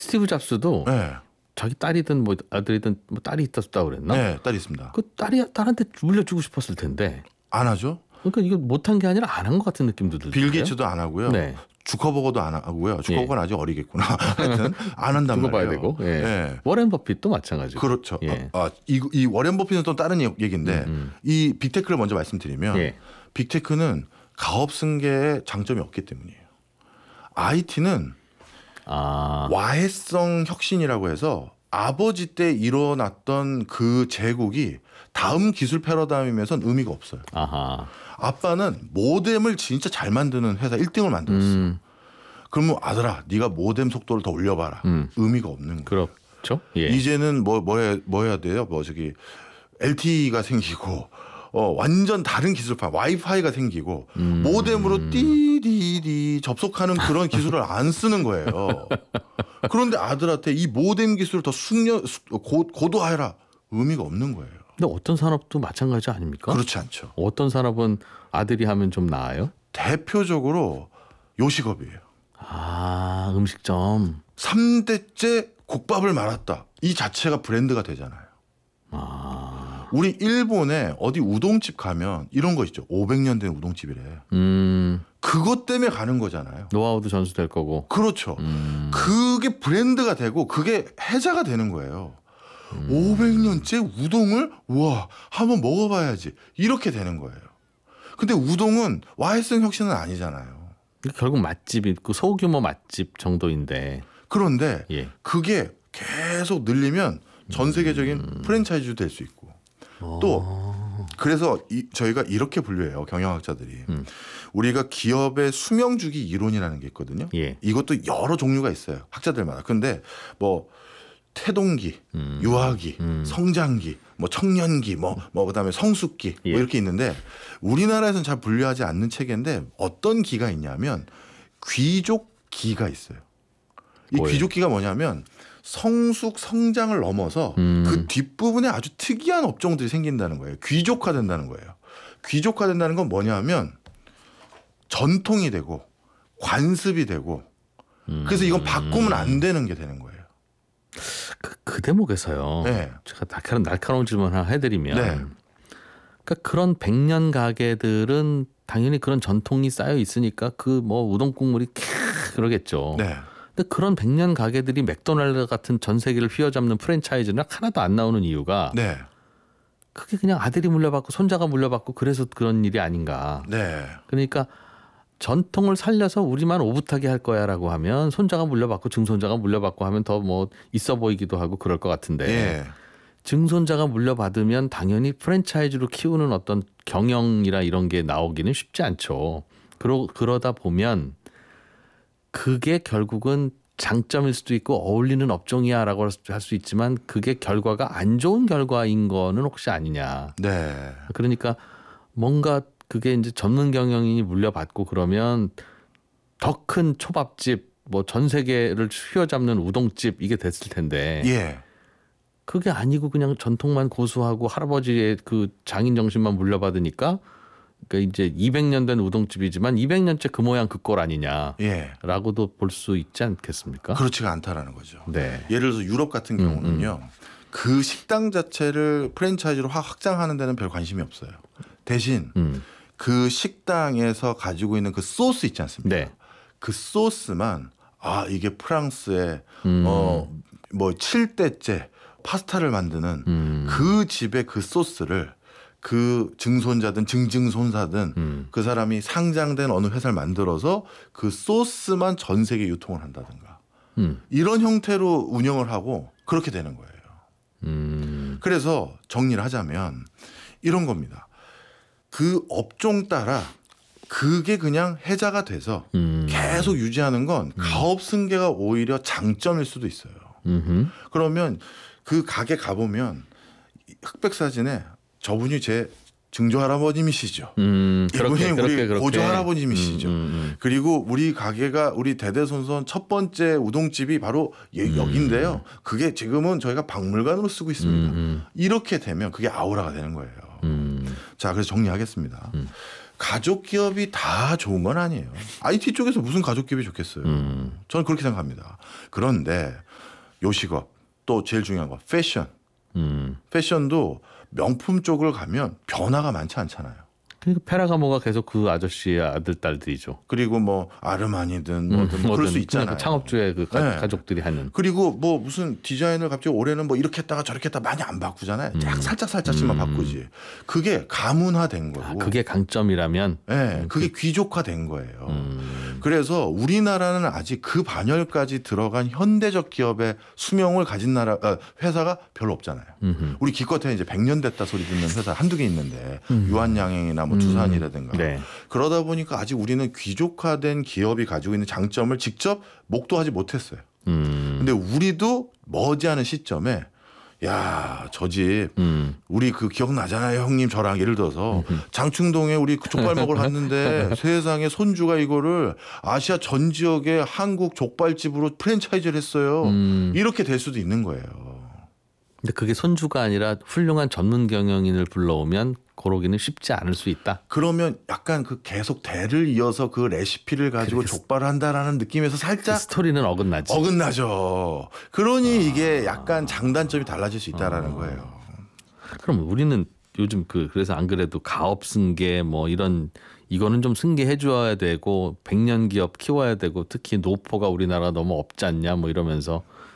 스티브 잡스도 네. 자기 딸이든 뭐 아들이든 뭐 딸이 있었다고 그랬나? 네, 딸이 있습니다. 그 딸한테 물려주고 싶었을 텐데. 안 하죠? 그러니까 이거 못한 게 아니라 안 한 것 같은 느낌도 들어요. 빌 게이츠도 안 하고요. 네. 주커버거도 안 하고요. 주커버거는 아직 어리겠구나. 하여튼 안 한단 두고 봐야 말이에요. 되고. 예. 예. 워렌 버핏도 마찬가지고. 그렇죠. 예. 이 워렌 버핏은 또 다른 얘기인데 이 빅테크를 먼저 말씀드리면 예. 빅테크는 가업 승계에 장점이 없기 때문이에요. IT는 와해성 혁신이라고 해서 아버지 때 일어났던 그 제국이 다음 기술 패러다임에선 의미가 없어요. 아하. 아빠는 모뎀을 진짜 잘 만드는 회사 1등을 만들었어. 그러면 아들아, 네가 모뎀 속도를 더 올려봐라. 의미가 없는 거예요. 그렇죠. 예. 이제는 뭐 해야 돼요? LTE가 생기고 완전 다른 기술파 와이파이가 생기고 모뎀으로 띠디디 접속하는 그런 기술을 안 쓰는 거예요. 그런데 아들한테 이 모뎀 기술을 더 고도화해라. 의미가 없는 거예요. 근데 어떤 산업도 마찬가지 아닙니까? 그렇지 않죠. 어떤 산업은 아들이 하면 좀 나아요? 대표적으로 요식업이에요. 음식점. 3대째 국밥을 말았다. 이 자체가 브랜드가 되잖아요. 우리 일본에 어디 우동집 가면 이런 거 있죠. 500년 된 우동집이래. 그것 때문에 가는 거잖아요. 노하우도 전수될 거고. 그렇죠. 그게 브랜드가 되고 그게 해자가 되는 거예요. 500년째 우동을 우와 한번 먹어봐야지 이렇게 되는 거예요. 근데 우동은 와해성 혁신은 아니잖아요. 결국 맛집이 그 소규모 맛집 정도인데. 그런데 예. 그게 계속 늘리면 전 세계적인 프랜차이즈도 될 수 있고 또 그래서 저희가 이렇게 분류해요. 경영학자들이. 우리가 기업의 수명주기 이론이라는 게 있거든요. 예. 이것도 여러 종류가 있어요. 학자들마다. 근데 뭐 태동기, 유아기, 성장기, 뭐 청년기, 뭐 그다음에 성숙기 예. 뭐 이렇게 있는데 우리나라에서는 잘 분류하지 않는 체계인데 어떤 기가 있냐면 귀족기가 있어요. 이 뭐예요? 귀족기가 뭐냐면 성숙 성장을 넘어서 그 뒷부분에 아주 특이한 업종들이 생긴다는 거예요. 귀족화된다는 거예요. 귀족화된다는 건 뭐냐면 전통이 되고 관습이 되고 그래서 이건 바꾸면 안 되는 게 되는 거예요. 그 대목에서요. 네. 제가 날카로운 질문 하나 해드리면, 네. 그러니까 그런 100년 가게들은 당연히 그런 전통이 쌓여 있으니까 그 뭐 우동 국물이 그러겠죠. 네. 근데 그런 100년 가게들이 맥도날드 같은 전 세계를 휘어잡는 프랜차이즈는 하나도 안 나오는 이유가 네. 그게 그냥 아들이 물려받고 손자가 물려받고 그래서 그런 일이 아닌가. 네. 그러니까 전통을 살려서 우리만 오붓하게 할 거야라고 하면 손자가 물려받고 증손자가 물려받고 하면 더 뭐 있어 보이기도 하고 그럴 것 같은데 예. 증손자가 물려받으면 당연히 프랜차이즈로 키우는 어떤 경영이나 이런 게 나오기는 쉽지 않죠. 그러다 보면 그게 결국은 장점일 수도 있고 어울리는 업종이야라고 할 수 있지만 그게 결과가 안 좋은 결과인 거는 혹시 아니냐. 네. 그러니까 뭔가 그게 이제 전문 경영인이 물려받고 그러면 더 큰 초밥집 뭐 전 세계를 휘어잡는 우동집 이게 됐을 텐데 예. 그게 아니고 그냥 전통만 고수하고 할아버지의 그 장인 정신만 물려받으니까 그러니까 이제 200년 된 우동집이지만 200년째 그 모양 그 꼴 아니냐라고도 예. 볼 수 있지 않겠습니까? 그렇지가 않다라는 거죠. 네. 예를 들어서 유럽 같은 경우는요. 그 식당 자체를 프랜차이즈로 확장하는 데는 별 관심이 없어요. 대신 그 식당에서 가지고 있는 그 소스 있지 않습니까? 네. 그 소스만 이게 프랑스의 뭐 7대째 파스타를 만드는 그 집의 그 소스를 그 증손자든 증증손자든 그 사람이 상장된 어느 회사를 만들어서 그 소스만 전 세계 유통을 한다든가 이런 형태로 운영을 하고 그렇게 되는 거예요. 그래서 정리를 하자면 이런 겁니다. 그 업종 따라 그게 그냥 해자가 돼서 계속 유지하는 건 가업 승계가 오히려 장점일 수도 있어요. 그러면 그 가게 가보면 흑백 사진에 저분이 제 증조 할아버님이시죠. 이분이 우리 고조 할아버님이시죠. 그리고 우리 가게가 우리 대대손손 첫 번째 우동집이 바로 여기인데요. 그게 지금은 저희가 박물관으로 쓰고 있습니다. 이렇게 되면 그게 아우라가 되는 거예요. 자, 그래서 정리하겠습니다. 가족 기업이 다 좋은 건 아니에요. IT 쪽에서 무슨 가족 기업이 좋겠어요. 저는 그렇게 생각합니다. 그런데 요식업, 또 제일 중요한 거 패션. 패션도 명품 쪽을 가면 변화가 많지 않잖아요. 그러니까 페라가모가 계속 그 아저씨의 아들 딸들이죠. 그리고 뭐 아르마니든 뭐든 그럴 수 있잖아요. 창업주의 그 네. 가족들이 하는. 그리고 뭐 무슨 디자인을 갑자기 올해는 뭐 이렇게 했다가 저렇게 했다가 많이 안 바꾸잖아요. 살짝씩만 바꾸지. 그게 가문화된 거고. 그게 강점이라면. 네, 그게 귀족화된 거예요. 그래서 우리나라는 아직 그 반열까지 들어간 현대적 기업의 수명을 가진 회사가 별로 없잖아요. 우리 기껏해 이제 100년 됐다 소리 듣는 회사 한두 개 있는데 유한양행이나 뭐 두산이라든가. 네. 그러다 보니까 아직 우리는 귀족화된 기업이 가지고 있는 장점을 직접 목도하지 못했어요. 근데 우리도 머지않은 시점에 야, 저 집 우리 그 기억나잖아요, 형님. 저랑 예를 들어서 장충동에 우리 족발 먹으러 갔는데 세상에 손주가 이거를 아시아 전 지역의 한국 족발집으로 프랜차이즈를 했어요. 이렇게 될 수도 있는 거예요. 근데 그게 손주가 아니라 훌륭한 전문 경영인을 불러오면 그러기는 쉽지 않을 수 있다. 그러면 약간 그 계속 대를 이어서 그 레시피를 가지고 족발을 한다라는 느낌에서 살짝 그 스토리는 어긋나지. 어긋나죠. 그러니 이게 약간 장단점이 달라질 수 있다라는 거예요. 그럼 우리는 요즘 그래서 안 그래도 가업 승계 뭐 이거는 좀 승계해 줘야 되고 100년 기업 키워야 되고 특히 노포가 우리나라 너무 없지 않냐 뭐 이러면서